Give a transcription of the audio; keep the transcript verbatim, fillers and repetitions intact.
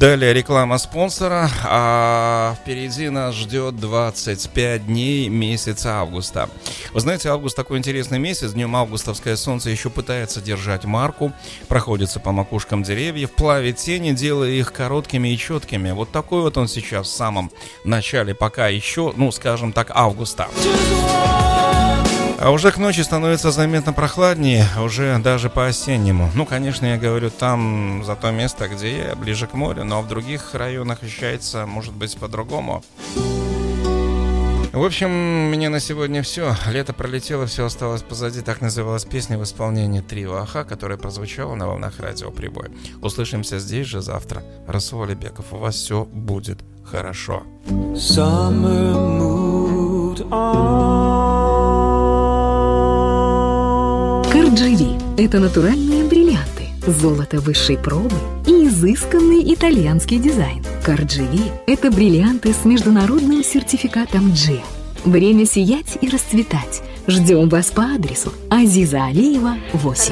Далее реклама спонсора, а впереди нас ждет двадцать пять дней месяца августа. Вы знаете, август такой интересный месяц, днем августовское солнце еще пытается держать марку, проходится по макушкам деревьев, плавит тени, делая их короткими и четкими. Вот такой вот он сейчас в самом начале, пока еще, ну скажем так, августа. А уже к ночи становится заметно прохладнее, уже даже по-осеннему. Ну, конечно, я говорю там, за то место, где я, ближе к морю, но в других районах ощущается, может быть, по-другому. В общем, у меня на сегодня все. Лето пролетело, все осталось позади. Так называлась песня в исполнении трио «Аха», которая прозвучала на волнах радио «Прибой». Услышимся здесь же завтра. Расул Алибеков, у вас все будет хорошо. Summer moved on. Кардживи – это натуральные бриллианты, золото высшей пробы и изысканный итальянский дизайн. Кардживи – это бриллианты с международным сертификатом джи. Время сиять и расцветать. Ждем вас по адресу Азиза Алиева, восемь.